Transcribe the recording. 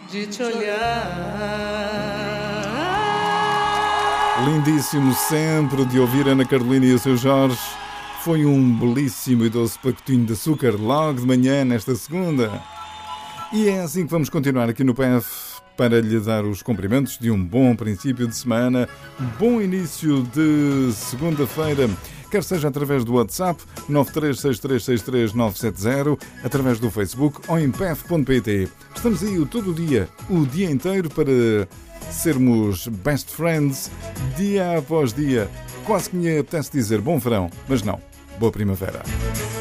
de te olhar. Lindíssimo sempre de ouvir Ana Carolina e o seu Jorge. Foi um belíssimo e doce pacotinho de açúcar logo de manhã nesta segunda. E é assim que vamos continuar aqui no PF para lhe dar os cumprimentos de um bom princípio de semana, bom início de segunda-feira, quer seja através do WhatsApp 936363970, através do Facebook ou em pf.pt. Estamos aí todo o dia inteiro para sermos best friends, dia após dia. Quase que me apetece dizer bom verão, mas não, boa primavera.